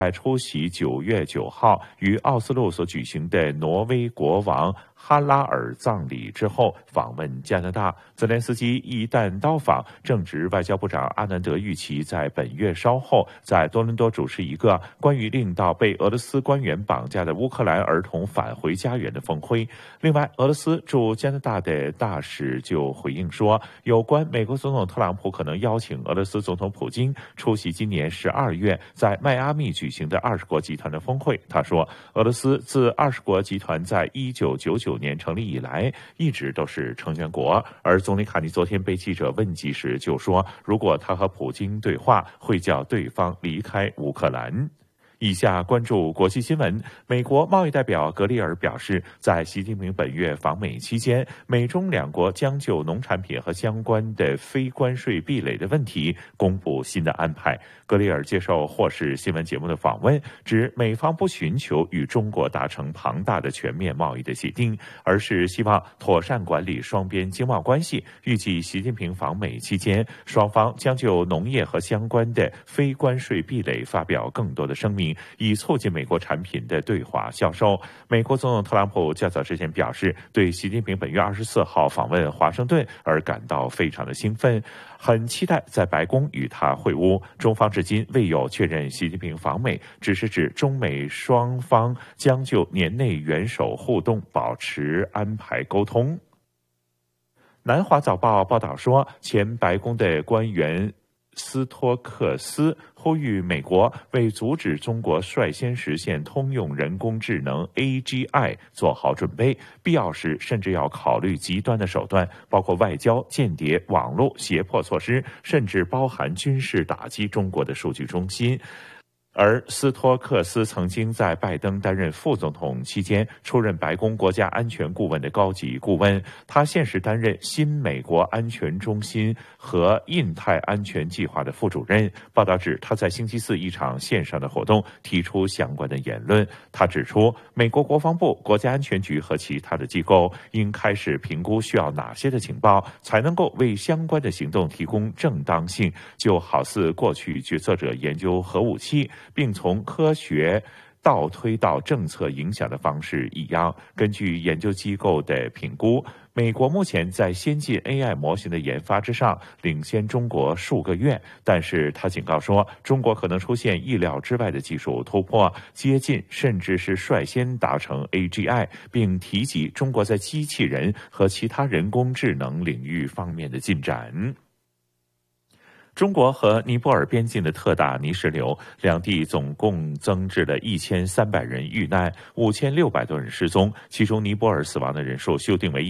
在出席9月9号于奥斯陆所举行的挪威国王哈拉尔葬礼之后访问加拿大。泽连斯基一旦到访，正值外交部长阿南德预期在本月稍后在多伦多主持一个关于令到被俄罗斯官员绑架的乌克兰儿童返回家园的峰会。另外，俄罗斯驻加拿大的大使就回应说，有关美国总统特朗普可能邀请俄罗斯总统普京出席今年12月在迈阿密举行的20国集团的峰会。他说，俄罗斯自20国集团在1999年成立以来，一直都是成员国。而总理卡尼昨天被记者问及时就说，如果他和普京对话，会叫对方离开乌克兰。以下关注国际新闻。美国贸易代表格里尔表示，在习近平本月访美期间，美中两国将就农产品和相关的非关税壁垒的问题公布新的安排。格里尔接受霍士新闻节目的访问，指美方不寻求与中国达成庞大的全面贸易的协定，而是希望妥善管理双边经贸关系。预计习近平访美期间，双方将就农业和相关的非关税壁垒发表更多的声明，以促进美国产品的对华销售。美国总统特朗普较早之前表示，对习近平本月24号访问华盛顿而感到非常的兴奋，很期待在白宫与他会晤。中方至今未有确认习近平访美，只是指中美双方将就年内元首互动保持安排沟通。南华早报报道说，前白宫的官员斯托克斯呼吁美国为阻止中国率先实现通用人工智能 AGI 做好准备，必要时甚至要考虑极端的手段，包括外交、间谍、网络胁迫措施，甚至包含军事打击中国的数据中心。而斯托克斯曾经在拜登担任副总统期间出任白宫国家安全顾问的高级顾问，他现时担任新美国安全中心和印太安全计划的副主任。报道指他在星期四一场线上的活动提出相关的言论。他指出，美国国防部、国家安全局和其他的机构应开始评估需要哪些的情报，才能够为相关的行动提供正当性，就好似过去决策者研究核武器并从科学倒推到政策影响的方式一样。根据研究机构的评估，美国目前在先进 AI 模型的研发之上领先中国数个月，但是他警告说，中国可能出现意料之外的技术突破，接近甚至是率先达成 AGI， 并提及中国在机器人和其他人工智能领域方面的进展。中国和尼泊尔边境的特大泥石流，两地总共增至了1300人遇难，5600多人失踪，其中尼泊尔死亡的人数修订为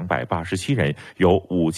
1287人，有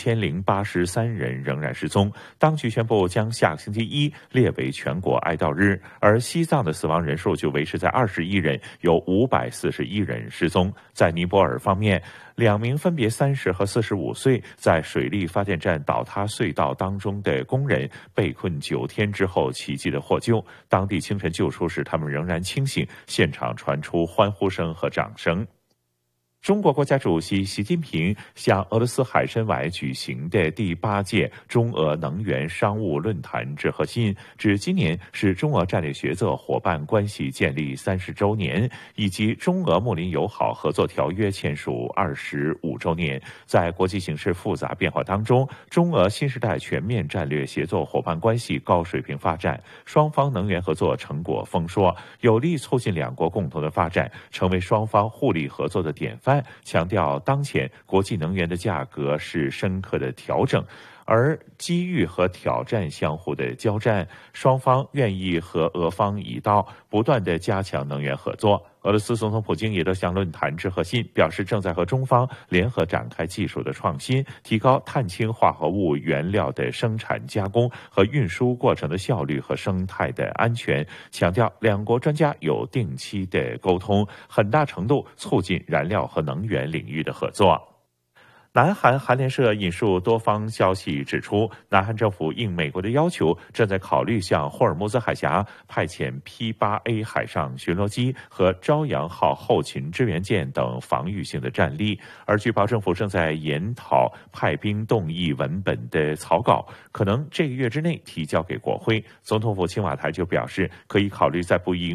5083人仍然失踪。当局宣布将下个星期一列为全国哀悼日，而西藏的死亡人数就维持在21人，有541人失踪。在尼泊尔方面，2名分别30和45岁在水力发电站倒塌隧道当中的工人被困9天之后奇迹的获救，当地清晨救出时他们仍然清醒，现场传出欢呼声和掌声。中国国家主席习近平向俄罗斯海参崴举行的第8届中俄能源商务论坛致贺信，指今年是中俄战略协作伙伴关系建立30周年，以及中俄睦邻友好合作条约签署25周年。在国际形势复杂变化当中，中俄新时代全面战略协作伙伴关系高水平发展，双方能源合作成果丰硕，有力促进两国共同的发展，成为双方互利合作的典范。强调当前国际能源的价格是深刻的调整，而机遇和挑战相互的交战，双方愿意和俄方一道不断地加强能源合作。俄罗斯总统普京也都向论坛致贺信，表示正在和中方联合展开技术的创新，提高碳氢化合物原料的生产加工和运输过程的效率和生态的安全，强调两国专家有定期的沟通，很大程度促进燃料和能源领域的合作。 南韩韩联社引述多方消息指出，南韩政府应美国的要求，正在考虑向霍尔木兹海峡派遣 P-8A 海上巡逻机和朝阳号后勤支援舰等防御性的战力。而据报，政府正在研讨派兵动议文本的草稿，可能这个月之内提交给国会。总统府青瓦台就表示，可以考虑在不影